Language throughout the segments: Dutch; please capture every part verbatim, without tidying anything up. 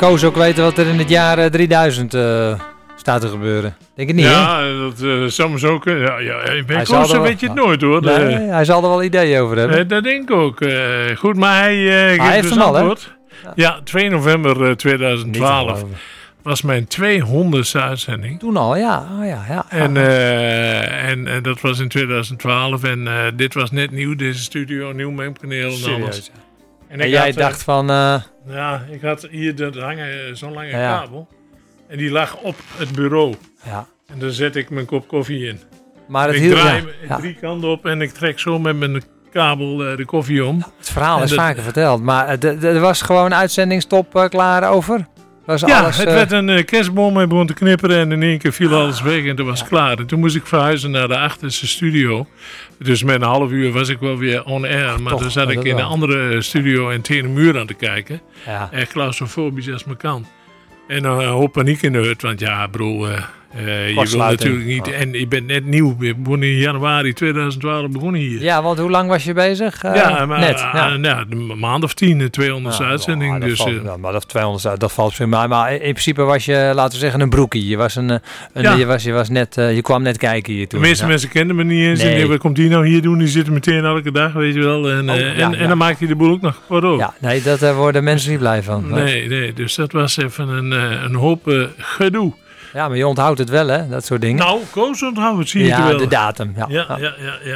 Koos ook weten wat er in het jaar uh, drieduizend uh, staat te gebeuren. Denk ik niet, ja, hè? dat uh, soms ook. Uh, ja, ja, bij Hij Koos zal er weet je wel- het nooit hoor. Nee, De- hij zal er wel ideeën over hebben. uh, dat denk ik ook. Uh, goed, maar hij, uh, geeft heeft dus hem al, hè? antwoord. Ja, twee november uh, Niet te tweeduizend twaalf geloven. was mijn tweehonderdste uitzending. Toen al, ja. Oh, ja, ja. En, uh, en uh, dat was in tweeduizend twaalf. En uh, dit was net nieuw, deze studio, nieuw mempaneel en alles. Serieus. En, En ik jij had, uh, dacht van... Uh, ja, ik had hier dat hangen, uh, zo'n lange Ja. kabel. En die lag op het bureau. ja. En daar zet ik mijn kop koffie in. Maar het ik hield... draai Ja, hem ja. drie kanten op en ik trek zo met mijn kabel uh, de koffie om. Het verhaal En is dat- vaker verteld. Maar het- het- er was gewoon een uitzendingstop uh, klaar over. Was Ja, alles, het uh, werd een uh, kerstboom, hij begon te knipperen en in één keer viel alles weg en toen was het klaar. En toen moest ik verhuizen naar de achterste studio. Dus met een half uur was ik wel weer on air. Maar toch, toen zat dat ik in wel. een andere studio en tegen de muur aan te kijken. ja. Echt claustrofobisch als me kan. En dan uh, een hoop paniek in de hut, want ja bro, uh, uh, je wil Kortsluiting. natuurlijk niet. Oh. En je bent net nieuw, we begonnen in januari tweeduizend twaalf begonnen hier. ja, want hoe lang was je bezig? Uh, Ja, maar net. uh, Ja. ja, een maand of tien, de tweehonderdste Ja, uitzending. oh, dat dus, valt, uh, ja, maar dat tweehonderd, uit, dat valt prima. Maar in principe was je, laten we zeggen, een broekie. Je was, een, uh, een, Ja. je was, je was net, uh, je kwam net kijken hier de toen. meeste ja. mensen kenden me niet eens. En Nee. denken, wat komt die nou hier doen? Die zitten meteen elke dag, weet je wel. En, Oh, uh, ja, en, ja. en dan maakt hij de boel ook nog kapot ook. Ja, nee, dat uh, worden mensen niet blij van. Nee, nee, dus dat was even een, uh, een hoop uh, gedoe. Ja, maar je onthoudt het wel, hè? Dat soort dingen. Nou, Koos onthoud het, zie je ja, wel. de datum. Ja, Ja, ja. ja, ja, ja.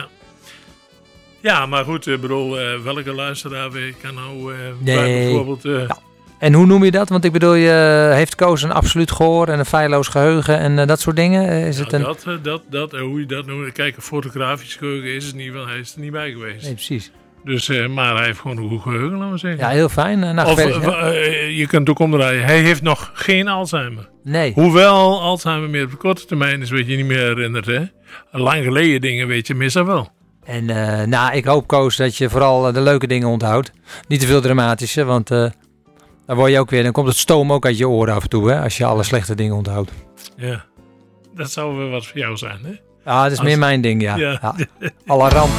Ja, maar goed, ik bedoel, uh, welke luisteraar weet- kan nou uh, bij Nee. bijvoorbeeld... Uh, Ja. En hoe noem je dat? Want ik bedoel, je heeft Koos een absoluut gehoor en een feilloos geheugen en uh, dat soort dingen? Uh, is ja, het een... dat, uh, dat, dat, uh, hoe je dat noemt. Kijk, een fotografisch geheugen is het niet, want hij is er niet bij geweest. Nee, precies. Dus, uh, maar hij heeft gewoon een goed geheugen, laten we zeggen. Ja, heel fijn. Uh, nou, Of gefeliciteerd. uh, uh, je kunt het ook omdraaien. Hij heeft nog geen Alzheimer. Nee. Hoewel Alzheimer meer op de korte termijn is, weet je niet meer herinnert. Hè? Lang geleden dingen weet je meestal wel. En uh, nou, ik hoop, Koos, dat je vooral uh, de leuke dingen onthoudt. Niet te veel dramatische, want uh, dan word je ook weer, dan komt het stoom ook uit je oren af en toe, hè, als je alle slechte dingen onthoudt. Ja, dat zou wel wat voor jou zijn, hè? Ja, dat is Als- meer mijn ding, ja. Ja. ja. Alle rampen.